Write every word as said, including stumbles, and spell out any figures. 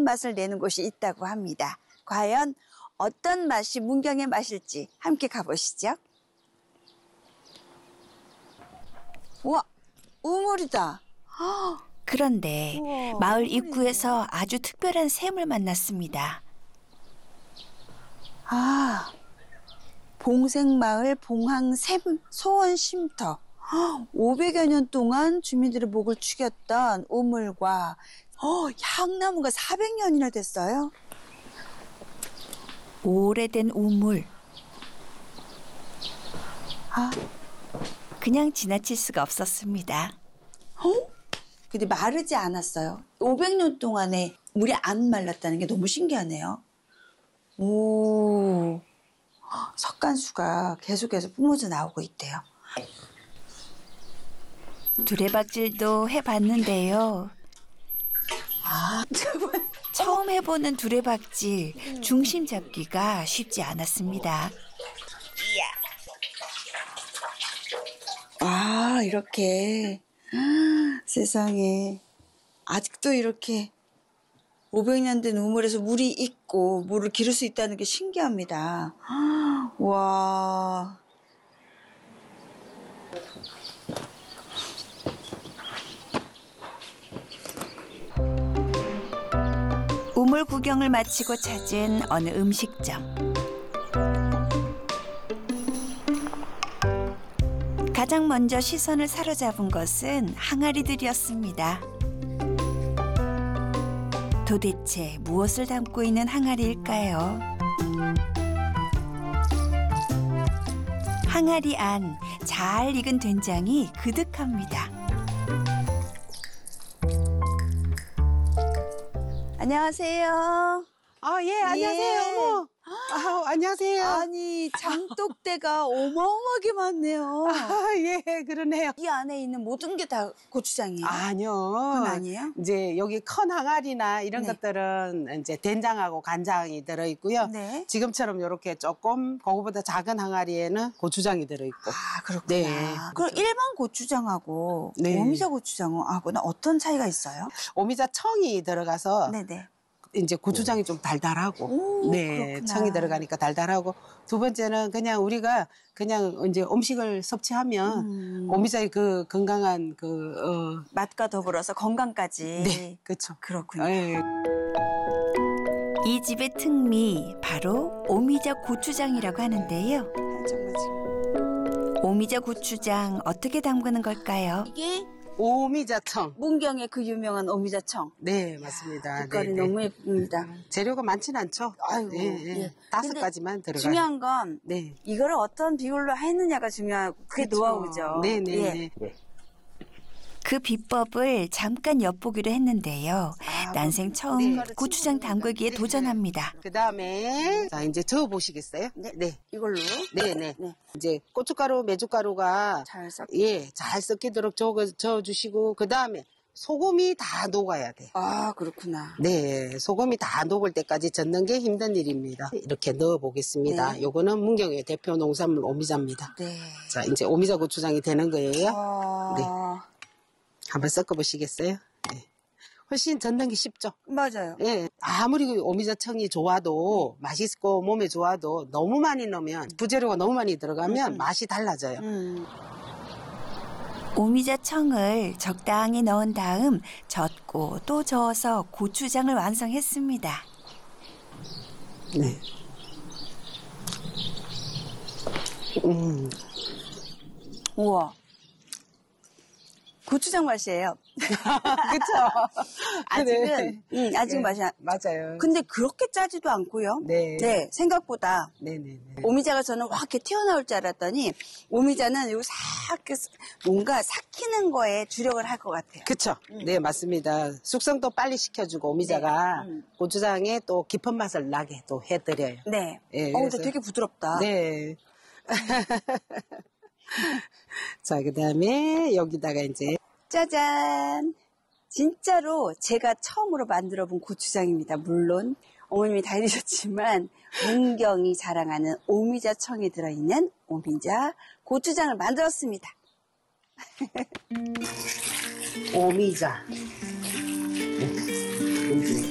깊은 맛을 내는 곳이 있다고 합니다. 과연 어떤 맛이 문경의 맛일지 함께 가보시죠. 우와, 우물이다. 그런데 우와, 마을 우물이네. 입구에서 아주 특별한 샘을 만났습니다. 아, 봉생마을 봉항샘 소원 쉼터. 오백여 년 동안 주민들의 목을 축였던 우물과 어, 향나무가 사백 년이나 됐어요. 오래된 우물. 아, 그냥 지나칠 수가 없었습니다. 어? 근데 마르지 않았어요. 오백 년 동안에 물이 안 말랐다는 게 너무 신기하네요. 오, 석간수가 계속해서 뿜어져 나오고 있대요. 두레박질도 해봤는데요. 아, 정말. 처음 해보는 두레박질, 중심 잡기가 쉽지 않았습니다. 아, 이렇게. 아, 세상에. 아직도 이렇게 오백 년 된 우물에서 물이 있고 물을 기를 수 있다는 게 신기합니다. 아, 와. 우물 구경을 마치고 찾은 어느 음식점. 가장 먼저 시선을 사로잡은 것은 항아리들이었습니다. 도대체 무엇을 담고 있는 항아리일까요? 항아리 안 잘 익은 된장이 그득합니다. 안녕하세요. 아, 예, 안녕하세요. 예. 어머. 아, 안녕하세요. 아니, 장독대가 어마어마하게 많네요. 아, 예, 그러네요. 이 안에 있는 모든 게 다 고추장이에요? 아니요. 그건 아니에요? 이제 여기 큰 항아리나 이런 네. 것들은 이제 된장하고 간장이 들어있고요. 네. 지금처럼 이렇게 조금 그거보다 작은 항아리에는 고추장이 들어있고. 아, 그렇구나. 네. 그럼 일반 고추장하고 네. 오미자 고추장하고는 어떤 차이가 있어요? 오미자 청이 들어가서 네네. 이제 고추장이 좀 달달하고. 오, 네. 그렇구나. 청이 들어가니까 달달하고. 두 번째는 그냥 우리가 그냥 이제 음식을 섭취하면 음. 오미자의 그 건강한 그, 어, 맛과 더불어서 건강까지. 네. 그렇죠. 그렇군요. 예. 이 집의 특미, 바로 오미자 고추장이라고 하는데요. 아, 정말 지금. 오미자 고추장 어떻게 담그는 걸까요? 이게 오미자청. 문경의 그 유명한 오미자청. 네, 맞습니다. 색깔이 네, 네. 너무 예쁩니다. 재료가 많진 않죠. 아이고, 예, 예. 예. 다섯 근데 가지만 들어가요. 중요한 건 네. 이거를 어떤 비율로 했느냐가 중요하고 그게 그렇죠. 노하우죠. 네, 네, 예. 네. 그 비법을 잠깐 엿보기로 했는데요. 아, 난생 처음 네. 고추장 담그기에 네, 도전합니다. 그 다음에, 자, 이제 저어 보시겠어요? 네. 네. 이걸로 네, 네. 네. 이제 고춧가루, 메주가루가 잘 섞. 예, 잘 섞이도록 저어, 저어주시고, 그 다음에 소금이 다 녹아야 돼요. 아, 그렇구나. 네, 소금이 다 녹을 때까지 젓는 게 힘든 일입니다. 이렇게 넣어 보겠습니다. 네. 요거는 문경의 대표 농산물 오미자입니다. 네. 자, 이제 오미자 고추장이 되는 거예요. 아, 네. 한번 섞어 보시겠어요? 네. 훨씬 젓는 게 쉽죠? 맞아요. 예. 아무리 그 오미자청이 좋아도, 맛있고 몸에 좋아도 너무 많이 넣으면, 부재료가 너무 많이 들어가면 음. 맛이 달라져요. 음. 오미자 청을 적당히 넣은 다음 젓고 또 저어서 고추장을 완성했습니다. 네. 음. 우와. 고추장 맛이에요. 그쵸? 아직은, 음, 아직 네. 맛이 안. 맞아요. 근데 그렇게 짜지도 않고요. 네. 네, 생각보다. 네네네. 오미자가 저는 와, 이렇게 튀어나올 줄 알았더니, 오미자는 여기 싹, 이렇게 뭔가 삭히는 거에 주력을 할 것 같아요. 그쵸? 네, 맞습니다. 숙성도 빨리 시켜주고, 오미자가 네. 음. 고추장에 또 깊은 맛을 나게 또 해드려요. 네. 예, 어, 근데 그래서- 되게 부드럽다. 네. 자, 그 다음에 여기다가 이제 짜잔! 진짜로 제가 처음으로 만들어 본 고추장입니다. 물론 어머님이 다 해주셨지만 문경이 자랑하는 오미자청이 들어있는 오미자 고추장을 만들었습니다. 오미자. 네.